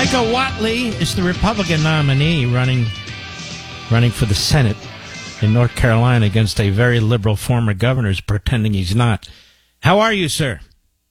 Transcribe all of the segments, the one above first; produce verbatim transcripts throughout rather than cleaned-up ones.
Michael Whatley is the Republican nominee running running for the Senate in North Carolina against a very liberal former governor who's pretending he's not. How are you, sir?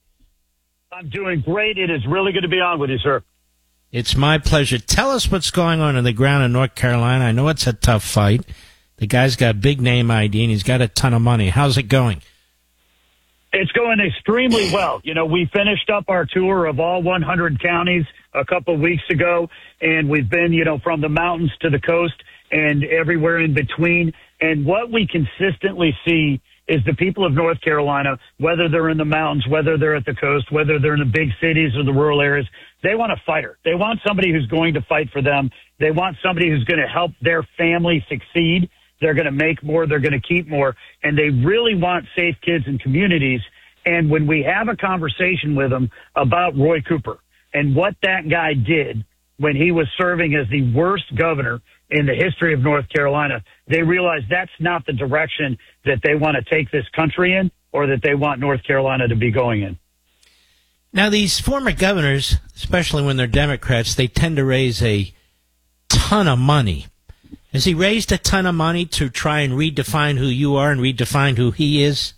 I'm doing great. It is really good to be on with you, sir. It's my pleasure. Tell us what's going on in the ground in North Carolina. I know it's a tough fight. The guy's got big name I D and he's got a ton of money. How's it going? It's going extremely well. You know, we finished up our tour of all one hundred counties a couple of weeks ago, and we've been, you know, from the mountains to the coast and everywhere in between. And what we consistently see is the people of North Carolina, whether they're in the mountains, whether they're at the coast, whether they're in the big cities or the rural areas, they want a fighter. They want somebody who's going to fight for them. They want somebody who's going to help their family succeed. They're going to make more. They're going to keep more. And they really want safe kids and communities. And when we have a conversation with them about Roy Cooper and what that guy did when he was serving as the worst governor in the history of North Carolina, they realize that's not the direction that they want to take this country in or that they want North Carolina to be going in. Now, these former governors, especially when they're Democrats, they tend to raise a ton of money. Has he raised a ton of money to try and redefine who you are and redefine who he is?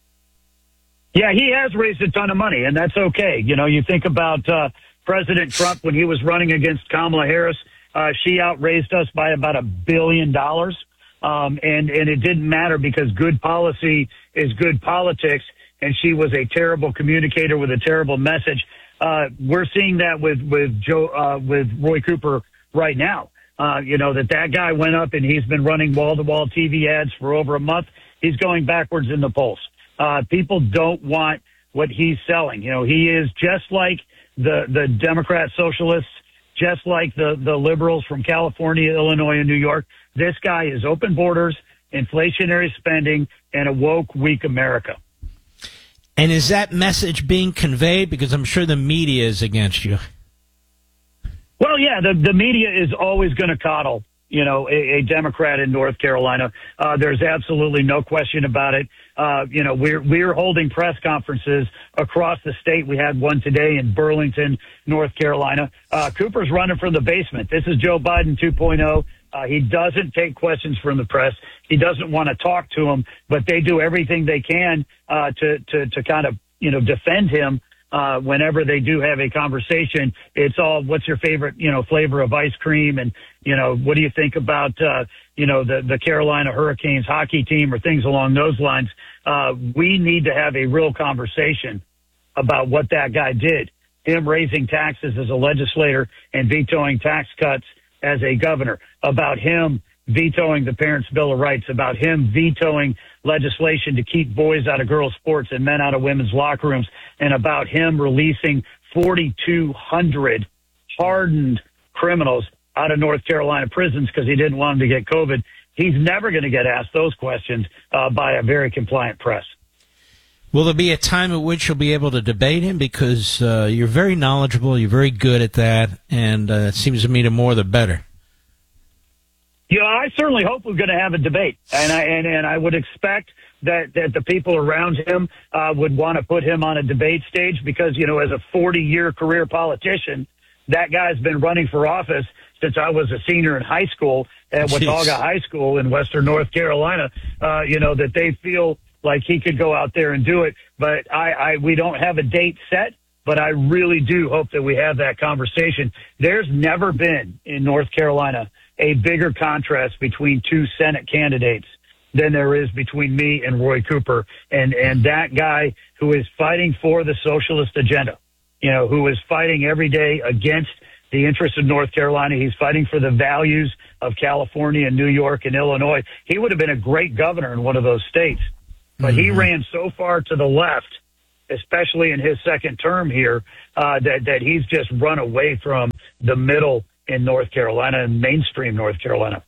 Yeah, he has raised a ton of money, and that's okay. You know, you think about uh, President Trump when he was running against Kamala Harris. Uh, she outraised us by about a billion dollars, um, and, and it didn't matter because good policy is good politics, and she was a terrible communicator with a terrible message. Uh, we're seeing that with, with Joe, uh, with Roy Cooper right now. Uh, you know, that that guy went up and he's been running wall-to-wall T V ads for over a month. He's going backwards in the polls. Uh, people don't want what he's selling. You know, he is just like the, the Democrat socialists, just like the, the liberals from California, Illinois, and New York. This guy is open borders, inflationary spending, and a woke, weak America. And is that message being conveyed? Because I'm sure the media is against you. Well, yeah, the, the media is always going to coddle, you know, a, a Democrat in North Carolina. Uh, there's absolutely no question about it. Uh, you know, we're, we're holding press conferences across the state. We had one today in Burlington, North Carolina. Uh, Cooper's running from the basement. This is Joe Biden two point oh. Uh, he doesn't take questions from the press. He doesn't want to talk to them, but they do everything they can, uh, to, to, to kind of, you know, defend him. Uh, whenever they do have a conversation, it's all, what's your favorite, you know, flavor of ice cream? And, you know, what do you think about, uh, you know, the, the Carolina Hurricanes hockey team or things along those lines? Uh, we need to have a real conversation about what that guy did. Him raising taxes as a legislator and vetoing tax cuts as a governor, about him vetoing the Parents' Bill of Rights, about him vetoing legislation to keep boys out of girls' sports and men out of women's locker rooms, and about him releasing forty-two hundred hardened criminals out of North Carolina prisons because he didn't want them to get COVID. He's never going to get asked those questions uh, by a very compliant press. Will there be a time at which you'll be able to debate him? Because uh, you're very knowledgeable, you're very good at that, and uh, it seems to me the more the better. Yeah, I certainly hope we're going to have a debate, and I and, and I would expect that, that the people around him uh, would want to put him on a debate stage because, you know, as a forty-year career politician, that guy's been running for office since I was a senior in high school at Watauga High School in Western North Carolina. Uh, you know, that they feel like he could go out there and do it, but I, I we don't have a date set. But I really do hope that we have that conversation. There's never been in North Carolina a bigger contrast between two Senate candidates than there is between me and Roy Cooper. And, and that guy who is fighting for the socialist agenda, you know, who is fighting every day against the interests of North Carolina. He's fighting for the values of California and New York and Illinois. He would have been a great governor in one of those states. But mm-hmm. he ran so far to the left, especially in his second term here, uh, that, that he's just run away from the middle in North Carolina and mainstream North Carolina.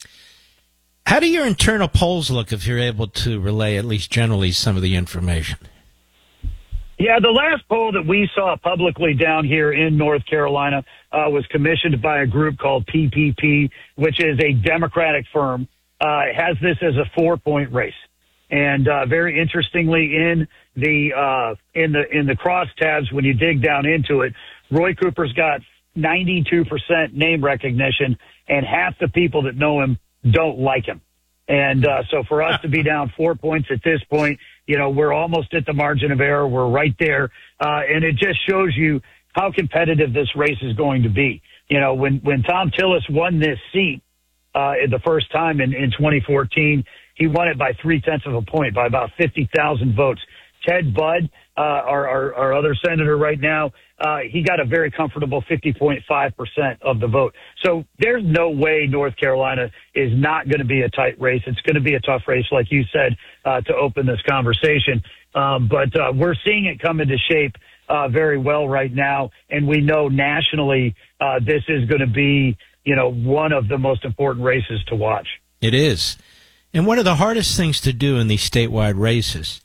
How do your internal polls look if you're able to relay at least generally some of the information? Yeah, the last poll that we saw publicly down here in North Carolina uh, was commissioned by a group called P P P, which is a Democratic firm. Uh, it has this as a four-point race. And uh, very interestingly, in the uh, in the in the crosstabs, when you dig down into it, Roy Cooper's got ninety-two percent name recognition, and half the people that know him don't like him. And uh, so for us to be down four points at this point, you know, we're almost at the margin of error. We're right there. Uh, and it just shows you how competitive this race is going to be. You know, when, when Thom Tillis won this seat uh, the first time in, in twenty fourteen, he won it by three-tenths of a point, by about fifty thousand votes. Ted Budd, uh, our, our, our other senator right now, uh, he got a very comfortable fifty point five percent of the vote. So there's no way North Carolina is not going to be a tight race. It's going to be a tough race, like you said, uh, to open this conversation. Um, but uh, we're seeing it come into shape uh, very well right now, and we know nationally uh, this is going to be, you know, one of the most important races to watch. It is. And one of the hardest things to do in these statewide races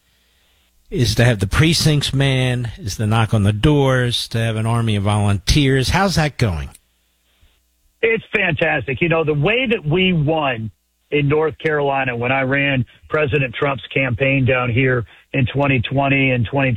is to have the precincts man, is to knock on the doors, to have an army of volunteers. How's that going? It's fantastic. You know, the way that we won in North Carolina when I ran President Trump's campaign down here in twenty twenty and twenty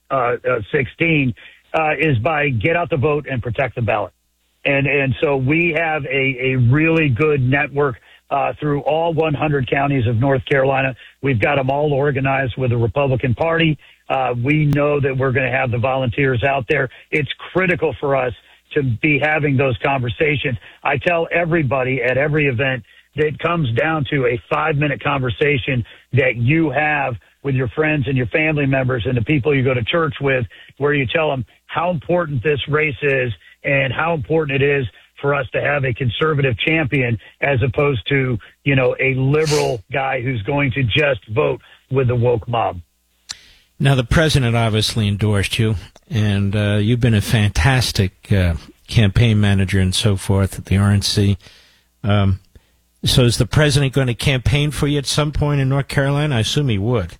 sixteen uh, is by get out the vote and protect the ballot. And and so we have a, a really good network uh, through all one hundred counties of North Carolina. We've got them all organized with the Republican Party. Uh, we know that we're going to have the volunteers out there. It's critical for us to be having those conversations. I tell everybody at every event that it comes down to a five-minute conversation that you have with your friends and your family members and the people you go to church with, where you tell them how important this race is and how important it is for us to have a conservative champion as opposed to, you know, a liberal guy who's going to just vote with the woke mob. Now, the president obviously endorsed you, and uh, you've been a fantastic uh, campaign manager and so forth at the R N C. Um, so is the president going to campaign for you at some point in North Carolina? I assume he would.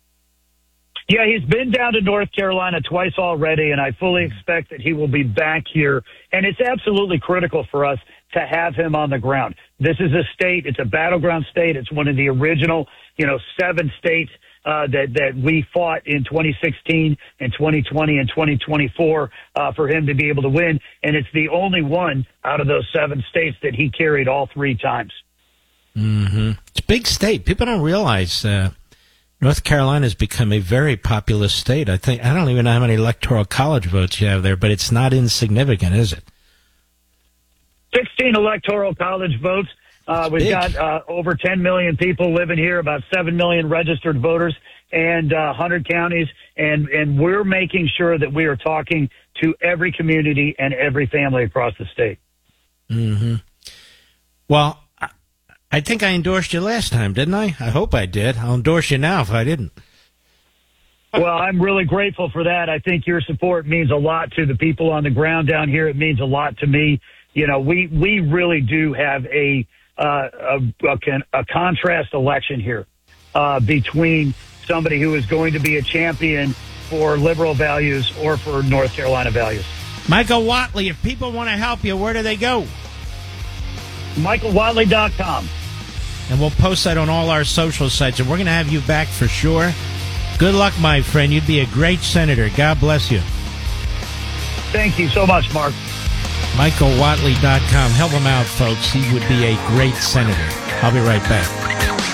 Yeah, he's been down to North Carolina twice already, and I fully expect that he will be back here. And it's absolutely critical for us to have him on the ground. This is a state, it's a battleground state. It's one of the original, you know, seven states uh, that, that we fought in twenty sixteen and twenty twenty and twenty twenty-four uh, for him to be able to win. And it's the only one out of those seven states that he carried all three times. Mm-hmm. It's a big state. People don't realize uh, North Carolina has become a very populous state. I think I don't even know how many electoral college votes you have there, but it's not insignificant, is it? sixteen electoral college votes. Uh, we've big. got uh, over ten million people living here, about seven million registered voters, and uh, one hundred counties. And, and we're making sure that we are talking to every community and every family across the state. Mm-hmm. Well, I think I endorsed you last time, didn't I? I hope I did. I'll endorse you now if I didn't. Well, I'm really grateful for that. I think your support means a lot to the people on the ground down here. It means a lot to me. You know, we, we really do have a, uh, a, a, a contrast election here uh, between somebody who is going to be a champion for liberal values or for North Carolina values. Michael Whatley, if people want to help you, where do they go? Michael Whatley dot com. And we'll post that on all our social sites, and we're going to have you back for sure. Good luck, my friend. You'd be a great senator. God bless you. Thank you so much, Mark. Michael Whatley dot com. Help him out, folks. He would be a great senator. I'll be right back.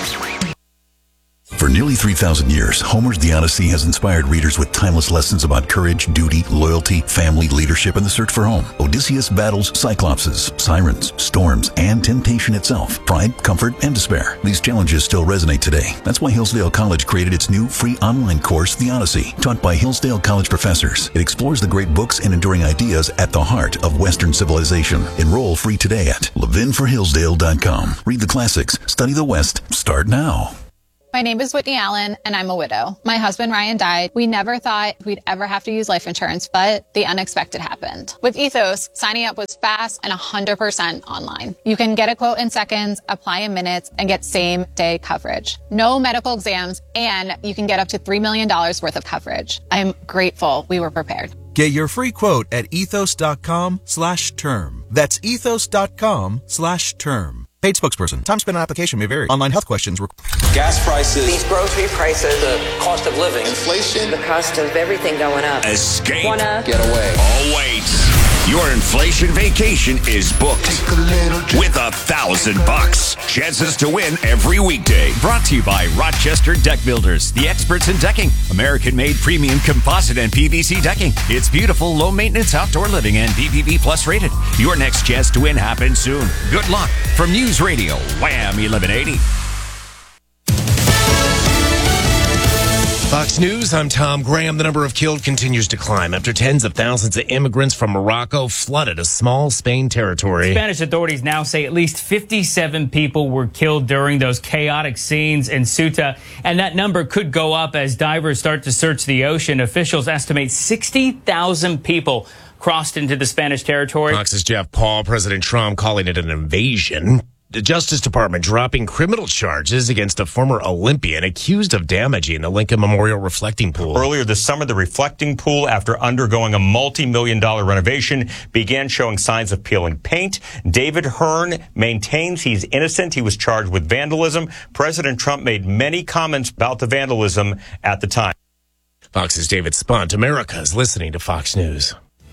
For nearly three thousand years, Homer's The Odyssey has inspired readers with timeless lessons about courage, duty, loyalty, family, leadership, and the search for home. Odysseus battles cyclopses, sirens, storms, and temptation itself, pride, comfort, and despair. These challenges still resonate today. That's why Hillsdale College created its new free online course, The Odyssey, taught by Hillsdale College professors. It explores the great books and enduring ideas at the heart of Western civilization. Enroll free today at levin for hillsdale dot com. Read the classics, study the West. Start now. My name is Whitney Allen, and I'm a widow. My husband, Ryan, died. We never thought we'd ever have to use life insurance, but the unexpected happened. With Ethos, signing up was fast and one hundred percent online. You can get a quote in seconds, apply in minutes, and get same-day coverage. No medical exams, and you can get up to three million dollars worth of coverage. I'm grateful we were prepared. Get your free quote at ethos.com slash term. That's ethos.com slash term. Paid spokesperson. Time spent on application may vary. Online health questions. Rec- Gas prices. These grocery prices. The cost of living. Inflation. The cost of everything going up. Escape. Wanna get away. Oh, wait. Your inflation vacation is booked with a thousand bucks. Chances to win every weekday. Brought to you by Rochester Deck Builders, the experts in decking. American-made premium composite and P V C decking. It's beautiful, low-maintenance outdoor living and B B B Plus rated. Your next chance to win happens soon. Good luck. From News Radio, Wham eleven eighty. Fox News, I'm Tom Graham. The number of killed continues to climb after tens of thousands of immigrants from Morocco flooded a small Spain territory. Spanish authorities now say at least fifty-seven people were killed during those chaotic scenes in Ceuta, and that number could go up as divers start to search the ocean. Officials estimate sixty thousand people crossed into the Spanish territory. Fox's Jeff Paul, President Trump calling it an invasion. The Justice Department dropping criminal charges against a former Olympian accused of damaging the Lincoln Memorial Reflecting Pool. Earlier this summer, the reflecting pool, after undergoing a multi-million dollar renovation, began showing signs of peeling paint. David Hearn maintains he's innocent. He was charged with vandalism. President Trump made many comments about the vandalism at the time. Fox's David Spunt. America is listening to Fox News.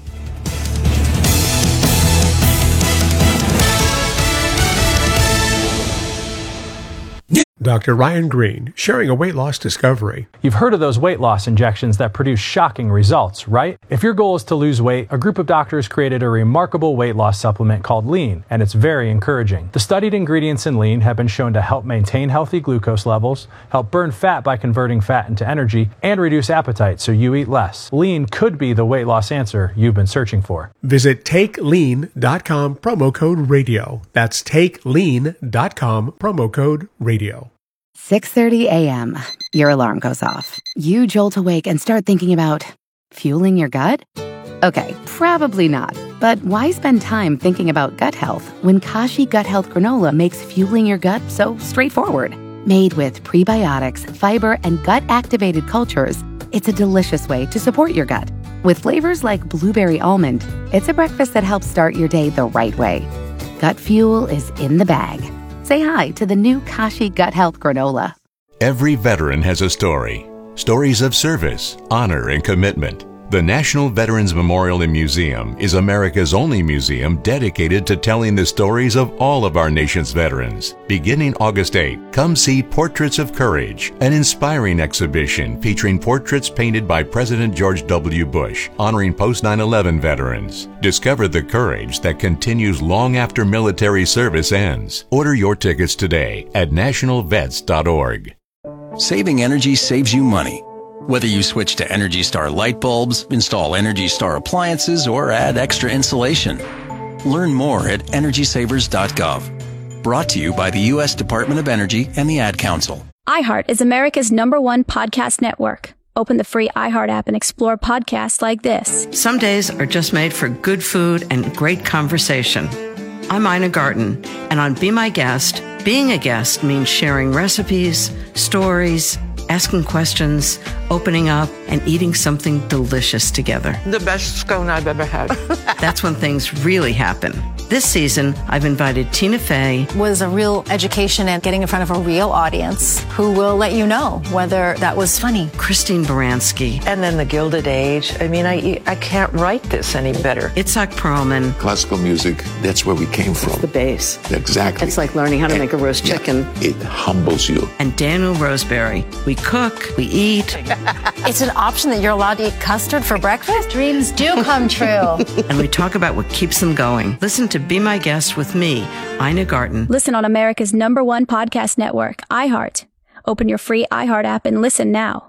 Doctor Ryan Green, sharing a weight loss discovery. You've heard of those weight loss injections that produce shocking results, right? If your goal is to lose weight, a group of doctors created a remarkable weight loss supplement called Lean, and it's very encouraging. The studied ingredients in Lean have been shown to help maintain healthy glucose levels, help burn fat by converting fat into energy, and reduce appetite so you eat less. Lean could be the weight loss answer you've been searching for. Visit take lean dot com, promo code radio. That's take lean dot com, promo code radio. six thirty a.m. Your alarm goes off. You jolt awake and start thinking about fueling your gut? Okay, probably not. But why spend time thinking about gut health when Kashi Gut Health Granola makes fueling your gut so straightforward? Made with prebiotics, fiber, and gut-activated cultures, it's a delicious way to support your gut. With flavors like blueberry almond, it's a breakfast that helps start your day the right way. Gut fuel is in the bag. Say hi to the new Kashi Gut Health Granola. Every veteran has a story. Stories of service, honor, and commitment. The National Veterans Memorial and Museum is America's only museum dedicated to telling the stories of all of our nation's veterans. Beginning August eighth, come see Portraits of Courage, an inspiring exhibition featuring portraits painted by President George W. Bush, honoring post nine eleven veterans. Discover the courage that continues long after military service ends. Order your tickets today at national vets dot org. Saving energy saves you money. Whether you switch to Energy Star light bulbs, install Energy Star appliances, or add extra insulation. Learn more at energy savers dot gov. Brought to you by the U S Department of Energy and the Ad Council. iHeart is America's number one podcast network. Open the free iHeart app and explore podcasts like this. Some days are just made for good food and great conversation. I'm Ina Garten, and on Be My Guest, being a guest means sharing recipes, stories, asking questions, opening up, and eating something delicious together. The best scone I've ever had. That's when things really happen. This season, I've invited Tina Fey. Was a real education and getting in front of a real audience who will let you know whether that was funny. Christine Baranski. And then the Gilded Age. I mean, I I can't write this any better. Itzhak Perlman. Classical music, that's where we came from. It's the base. Exactly. It's like learning how to and, make a roast chicken. Yeah, it humbles you. And Daniel Roseberry. We cook, we eat. It's an option that you're allowed to eat custard for breakfast? Dreams do come true. And we talk about what keeps them going. Listen to Be My Guest with me, Ina Garten. Listen on America's number one podcast network, iHeart. Open your free iHeart app and listen now.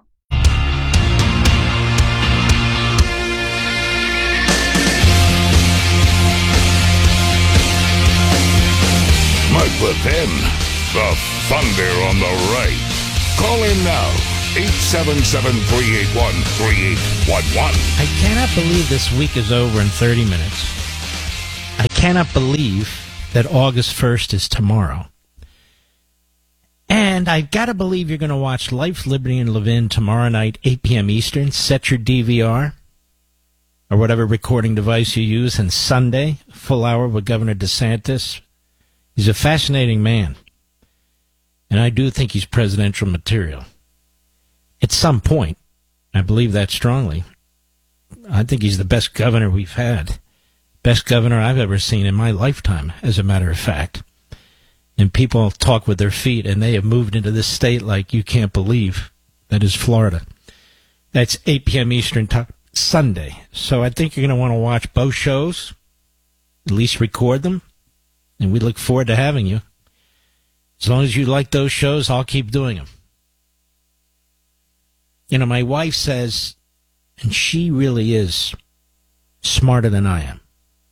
Mike Levin, the Thunder on the right. Call in now. eight seven seven, three eight one, three eight one one. I cannot believe this week is over in thirty minutes. I cannot believe that August first is tomorrow. And I've got to believe you're going to watch Life, Liberty, and Levin tomorrow night, eight p.m. Eastern. Set your D V R or whatever recording device you use. And Sunday, full hour with Governor DeSantis. He's a fascinating man. And I do think he's presidential material. At some point, I believe that strongly. I think he's the best governor we've had. Best governor I've ever seen in my lifetime, as a matter of fact. And people talk with their feet, and they have moved into this state like you can't believe. That is Florida. That's eight p.m. Eastern time, Sunday. So I think you're going to want to watch both shows, at least record them, and we look forward to having you. As long as you like those shows, I'll keep doing them. You know, my wife says, and she really is smarter than I am.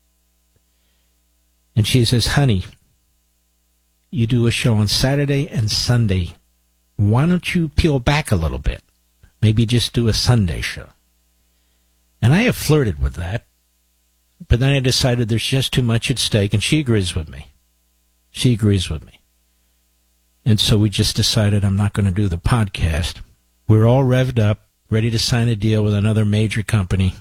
And she says, honey, you do a show on Saturday and Sunday. Why don't you peel back a little bit? Maybe just do a Sunday show. And I have flirted with that. But then I decided there's just too much at stake, and she agrees with me. She agrees with me. And so we just decided I'm not going to do the podcast. We're all revved up, ready to sign a deal with another major company.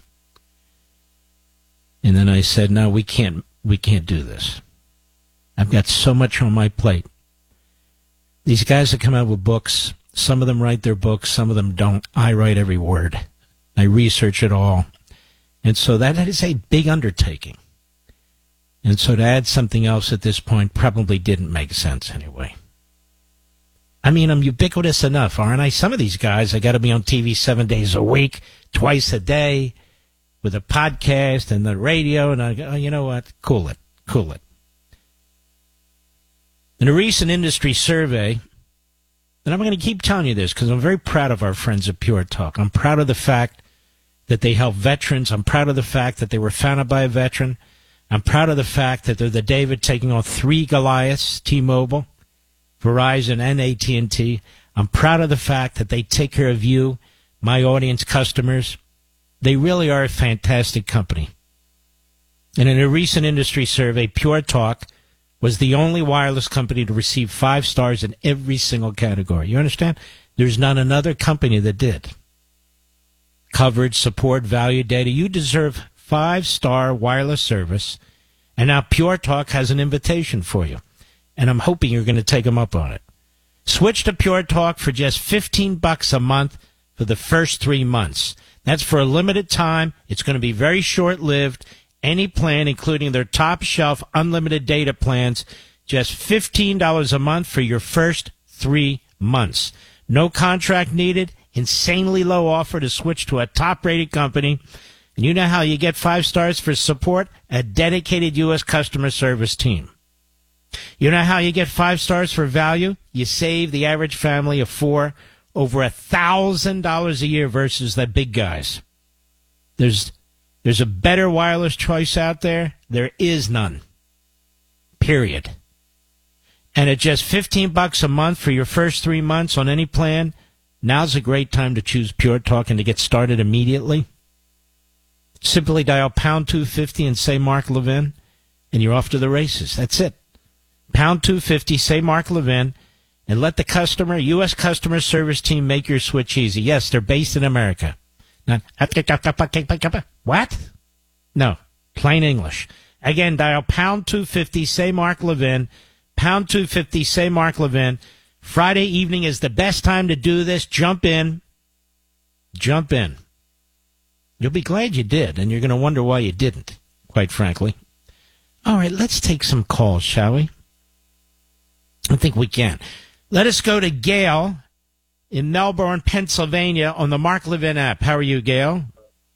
And then I said, no, we can't, we can't do this. I've got so much on my plate. These guys that come out with books, some of them write their books, some of them don't. I write every word. I research it all. And so that is a big undertaking. And so to add something else at this point probably didn't make sense anyway. I mean, I'm ubiquitous enough, aren't I? Some of these guys, I got to be on T V seven days a week, twice a day, with a podcast and the radio, and I go, oh, you know what? Cool it. Cool it. In a recent industry survey, and I'm going to keep telling you this because I'm very proud of our friends at Pure Talk. I'm proud of the fact that they help veterans. I'm proud of the fact that they were founded by a veteran. I'm proud of the fact that they're the David taking on three Goliaths, T-Mobile, Verizon, and A T and T. I'm proud of the fact that they take care of you, my audience customers. They really are a fantastic company. And in a recent industry survey, Pure Talk was the only wireless company to receive five stars in every single category. You understand? There's not another company that did. Coverage, support, value, data. You deserve five-star wireless service. And now Pure Talk has an invitation for you. And I'm hoping you're going to take them up on it. Switch to Pure Talk for just fifteen bucks a month for the first three months. That's for a limited time. It's going to be very short-lived. Any plan, including their top-shelf unlimited data plans, just fifteen dollars a month for your first three months. No contract needed. Insanely low offer to switch to a top-rated company. And you know how you get five stars for support? A dedicated U S customer service team. You know how you get five stars for value? You save the average family of four over a thousand dollars a year versus the big guys. There's there's a better wireless choice out there. There is none. Period. And at just fifteen bucks a month for your first three months on any plan, now's a great time to choose Pure Talk and to get started immediately. Simply dial pound two fifty and say Mark Levin, and you're off to the races. That's it. Pound two fifty, say Mark Levin, and let the customer, U S customer service team make your switch easy. Yes, they're based in America. Not, what? No, plain English. Again, dial pound two fifty, say Mark Levin, pound two fifty, say Mark Levin. Friday evening is the best time to do this. Jump in. Jump in. You'll be glad you did, and you're going to wonder why you didn't, quite frankly. All right, let's take some calls, shall we? I think we can. Let us go to Gail in Melbourne, Pennsylvania, on the Mark Levin app. How are you, Gail?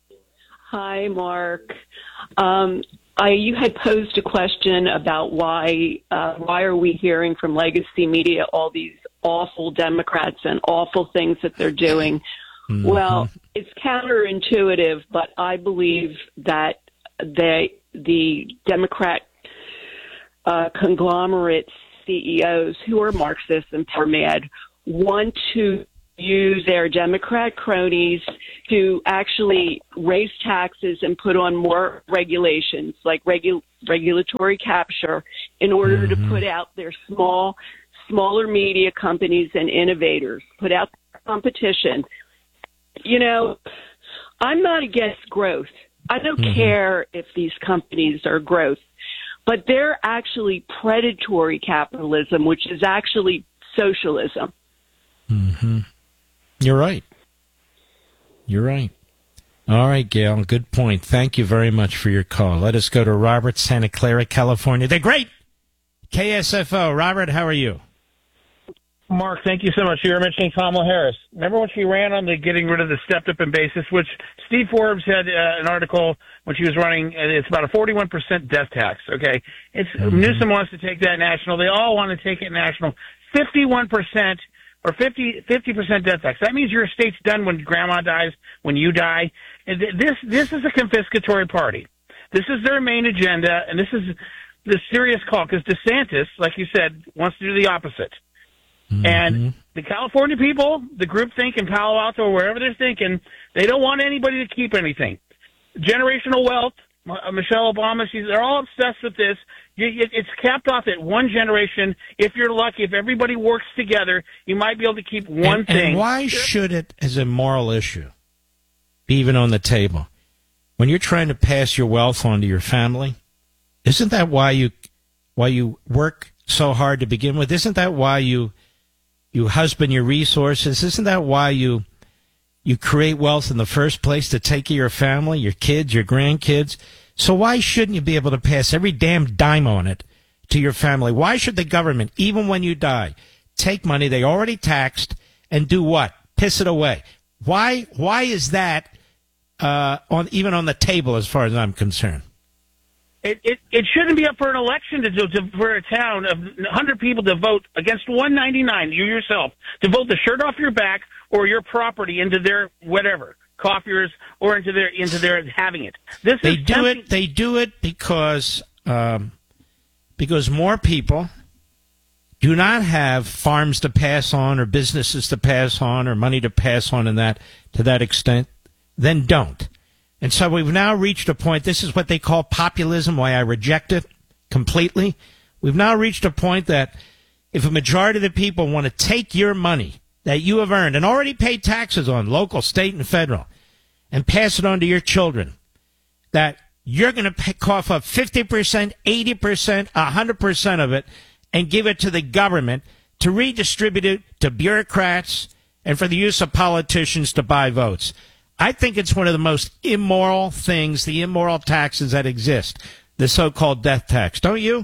Hi, Mark. Um, I, you had posed a question about why uh, why are we hearing from legacy media all these awful Democrats and awful things that they're doing. Mm-hmm. Well, it's counterintuitive, but I believe that they, the Democrat uh, conglomerate C E Os who are Marxists and power mad want to use their Democrat cronies to actually raise taxes and put on more regulations, like regu- regulatory capture, in order mm-hmm. to put out their small, smaller media companies and innovators, put out competition. You know, I'm not against growth. I don't mm-hmm. care if these companies are growth, but they're actually predatory capitalism, which is actually socialism. Mm-hmm. You're right. You're right. All right, Gail, good point. Thank you very much for your call. Let us go to Robert, Santa Clara, California. They're great. K S F O. Robert, how are you? Mark, thank you so much. You were mentioning Kamala Harris. Remember when she ran on the getting rid of the stepped-up in basis, which Steve Forbes had uh, an article when she was running, and it's about a forty-one percent death tax, okay? It's mm-hmm. Newsom wants to take that national. They all want to take it national. fifty-one percent or fifty, fifty percent death tax. That means your estate's done when grandma dies, when you die. And this, this is a confiscatory party. This is their main agenda, and this is the serious call, because DeSantis, like you said, wants to do the opposite. Mm-hmm. And the California people, the groupthink in Palo Alto or wherever they're thinking, they don't want anybody to keep anything. Generational wealth, Michelle Obama, she's, they're all obsessed with this. It's capped off at one generation. If you're lucky, if everybody works together, you might be able to keep one and, thing. And why should it, as a moral issue, be even on the table? When you're trying to pass your wealth on to your family, isn't that why you why you work so hard to begin with? Isn't that why you you husband your resources? Isn't that why you you create wealth in the first place, to take care of your family, your kids, your grandkids? So why shouldn't you be able to pass every damn dime on it to your family? Why should the government, even when you die, take money they already taxed and do what? Piss it away. Why why is that uh, on even on the table as far as I'm concerned? It, it it shouldn't be up for an election to, to for a town of one hundred people to vote against one ninety-nine, you yourself, to vote the shirt off your back or your property into their whatever, coffers, or into their into their having it. This they is do tempting- it. They do it because um, because more people do not have farms to pass on or businesses to pass on or money to pass on in that to that extent, then don't. And so we've now reached a point, this is what they call populism, why I reject it completely. We've now reached a point that if a majority of the people want to take your money that you have earned and already paid taxes on, local, state, and federal, and pass it on to your children, that you're going to cough up fifty percent, eighty percent, one hundred percent of it and give it to the government to redistribute it to bureaucrats and for the use of politicians to buy votes. I think it's one of the most immoral things, the immoral taxes that exist, the so-called death tax. Don't you?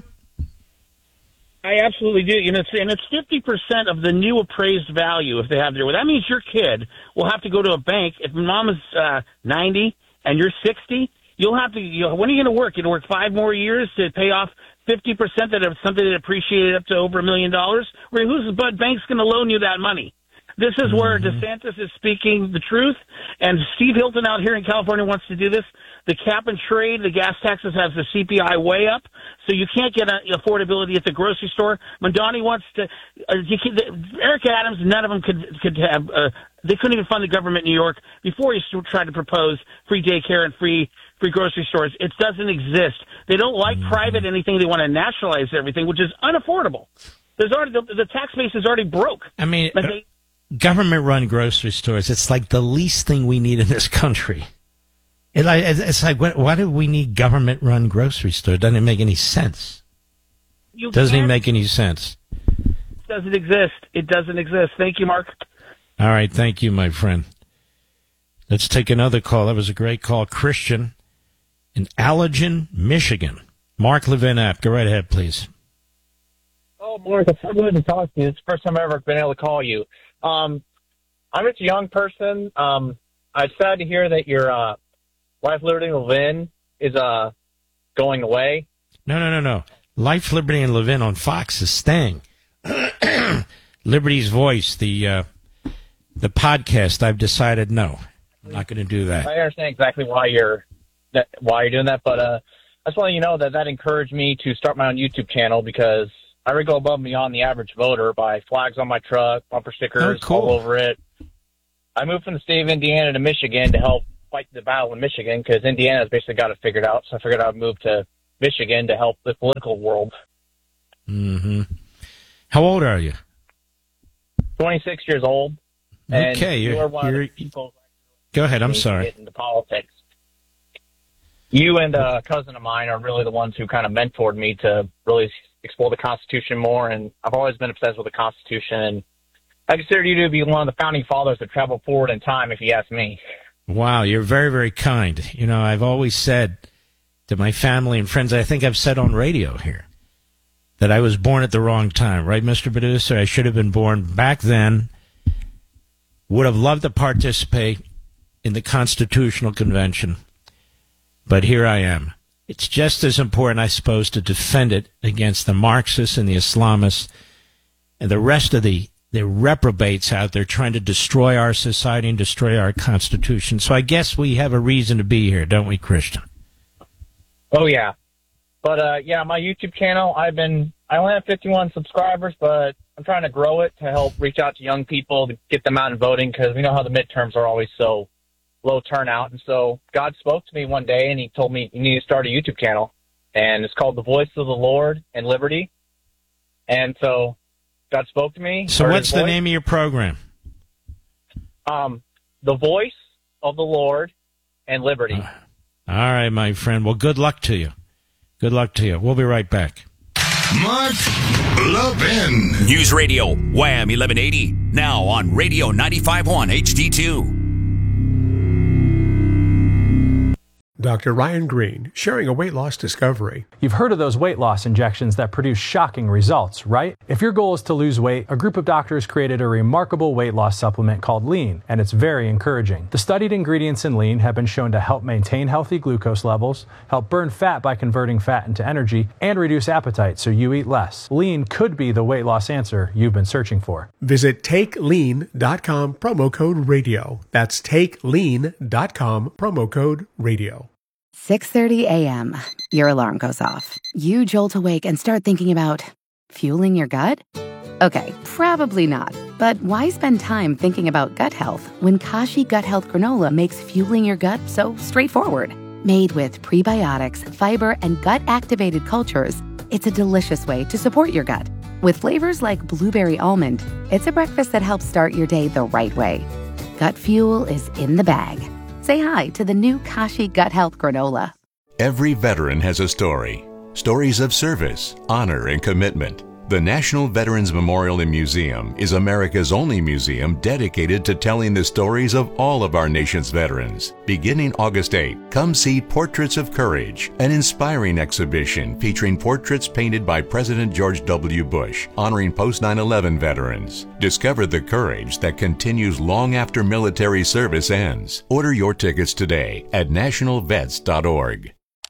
I absolutely do. You know, it's, and it's fifty percent of the new appraised value if they have their. That means your kid will have to go to a bank. If mom is uh, ninety and you're sixty, you'll have to. You know, when are you going to work? You're going to work five more years to pay off fifty percent that of something that appreciated up to over a million dollars? Where who's but bank's going to loan you that money? This is where DeSantis is speaking the truth, and Steve Hilton out here in California wants to do this. The cap and trade, the gas taxes has the C P I way up, so you can't get a, affordability at the grocery store. Mondani wants to, uh, you can, the, Eric Adams, none of them could could have, uh, they couldn't even fund the government in New York before he tried to propose free daycare and free free grocery stores. It doesn't exist. They don't like mm-hmm. private anything. They want to nationalize everything, which is unaffordable. There's already the, the tax base is already broke. I mean. But they, government-run grocery stores, it's like the least thing we need in this country. It, it's like, why do we need government-run grocery stores? Doesn't it make any sense? You doesn't even make any sense. It doesn't exist. It doesn't exist. Thank you, Mark. All right, thank you, my friend. Let's take another call. That was a great call. Christian in Allegan, Michigan. Mark Levin app. Go right ahead, please. Oh, Mark, it's so good to talk to you. It's the first time I've ever been able to call you. Um, I'm just a young person. Um, I'm sad to hear that your uh, wife, Liberty Levin, is uh, going away. No, no, no, no. Life, Liberty, and Levin on Fox is staying. Liberty's Voice, the uh, the podcast, I've decided no. I'm not going to do that. I understand exactly why you're that, why you're doing that, but uh, I just want to let you know that that encouraged me to start my own YouTube channel because I would go above and beyond the average voter by flags on my truck, bumper stickers oh, cool. all over it. I moved from the state of Indiana to Michigan to help fight the battle in Michigan because Indiana's basically got it figured out. So I figured I'd move to Michigan to help the political world. Mm-hmm. How old are you? twenty-six years old. And okay. you You're, are one you're, of the people go ahead. I'm to sorry. Get into politics. You and a cousin of mine are really the ones who kind of mentored me to really explore the Constitution more, and I've always been obsessed with the Constitution, and I consider you to be one of the founding fathers that traveled forward in time, if you ask me. Wow, you're very, very kind. You know, I've always said to my family and friends, I think I've said on radio here, that I was born at the wrong time, right, Mister Producer? I should have been born back then, would have loved to participate in the Constitutional Convention, but here I am. It's just as important, I suppose, to defend it against the Marxists and the Islamists and the rest of the, the reprobates out there trying to destroy our society and destroy our Constitution. So I guess we have a reason to be here, don't we, Christian? Oh, yeah. But, uh, yeah, my YouTube channel, I've been, I only have fifty-one subscribers, but I'm trying to grow it to help reach out to young people to get them out and voting, because we know how the midterms are always so low turnout. And so God spoke to me one day, and he told me you need to start a YouTube channel, and it's called The Voice of the Lord and Liberty. And so God spoke to me. So what's the name of your program? Um, The Voice of the Lord and Liberty. Uh, all right, my friend. Well, good luck to you. Good luck to you. We'll be right back. Mark Levin. News Radio, Wham eleven eighty. Now on Radio ninety-five point one H D two. Doctor Ryan Green, sharing a weight loss discovery. You've heard of those weight loss injections that produce shocking results, right? If your goal is to lose weight, a group of doctors created a remarkable weight loss supplement called Lean, and it's very encouraging. The studied ingredients in Lean have been shown to help maintain healthy glucose levels, help burn fat by converting fat into energy, and reduce appetite so you eat less. Lean could be the weight loss answer you've been searching for. Visit take lean dot com, promo code radio. That's take lean dot com, promo code radio. six thirty a.m. Your alarm goes off. You jolt awake and start thinking about fueling your gut? Okay, probably not. But why spend time thinking about gut health when Kashi Gut Health Granola makes fueling your gut so straightforward? Made with prebiotics, fiber, and gut-activated cultures, it's a delicious way to support your gut. With flavors like blueberry almond, it's a breakfast that helps start your day the right way. Gut fuel is in the bag. Say hi to the new Kashi Gut Health Granola. Every veteran has a story. Stories of service, honor, and commitment. The National Veterans Memorial and Museum is America's only museum dedicated to telling the stories of all of our nation's veterans. Beginning August eighth, come see Portraits of Courage, an inspiring exhibition featuring portraits painted by President George W. Bush, honoring post nine eleven veterans. Discover the courage that continues long after military service ends. Order your tickets today at national vets dot org.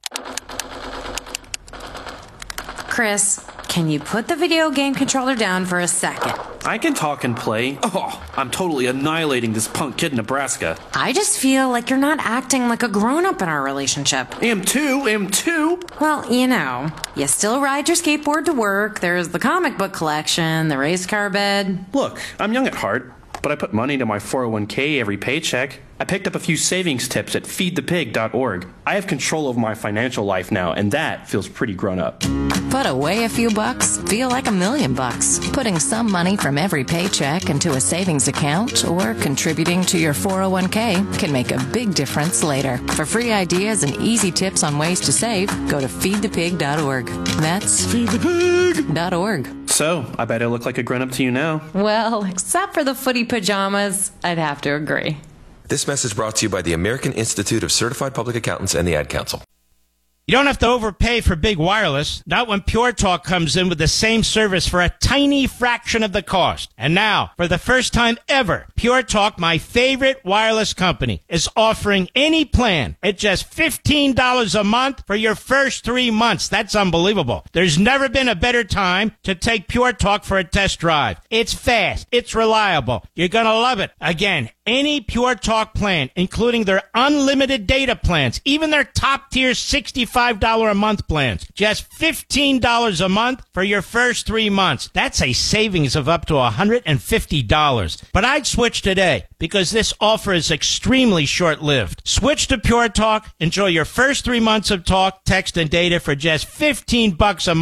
Chris, can you put the video game controller down for a second? I can talk and play. Oh, I'm totally annihilating this punk kid in Nebraska. I just feel like you're not acting like a grown-up in our relationship. Am too, am too. Well, you know, you still ride your skateboard to work, there's the comic book collection, the race car bed. Look, I'm young at heart, but I put money into my four oh one k every paycheck. I picked up a few savings tips at feed the pig dot org. I have control over my financial life now, and that feels pretty grown up. Put away a few bucks, feel like a million bucks. Putting some money from every paycheck into a savings account or contributing to your four oh one k can make a big difference later. For free ideas and easy tips on ways to save, go to feed the pig dot org. That's feed the pig dot org. So, I bet I look like a grown up to you now. Well, except for the footy pajamas, I'd have to agree. This message brought to you by the American Institute of Certified Public Accountants and the Ad Council. You don't have to overpay for big wireless, not when Pure Talk comes in with the same service for a tiny fraction of the cost. And now, for the first time ever, Pure Talk, my favorite wireless company, is offering any plan at just fifteen dollars a month for your first three months. That's unbelievable. There's never been a better time to take Pure Talk for a test drive. It's fast. It's reliable. You're going to love it. Again, any Pure Talk plan, including their unlimited data plans, even their top-tier sixty-five dollars a month plans, just fifteen dollars a month for your first three months. That's a savings of up to one hundred fifty dollars. But I'd switch today because this offer is extremely short-lived. Switch to Pure Talk. Enjoy your first three months of talk, text, and data for just fifteen bucks a month.